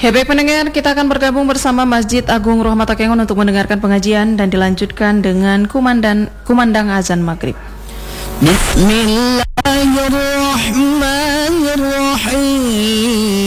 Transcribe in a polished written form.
Ya baik pendengar, kita akan bergabung bersama Masjid Agung Rahmat Takengon untuk mendengarkan pengajian dan dilanjutkan dengan kumandang azan maghrib. Bismillahirrahmanirrahim.